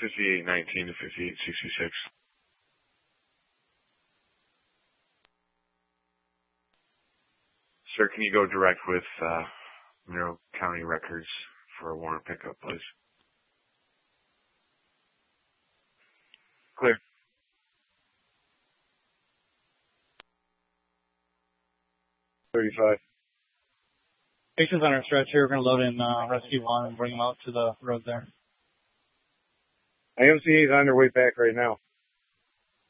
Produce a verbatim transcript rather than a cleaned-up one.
fifty-eight nineteen to fifty-eight sixty-six. Sir, can you go direct with uh, Monroe County Records for a warrant pickup, please? Clear. thirty-five. Patient's on our stretch here. We're going to load in uh, Rescue one and bring him out to the road there. I M C A is on their way back right now.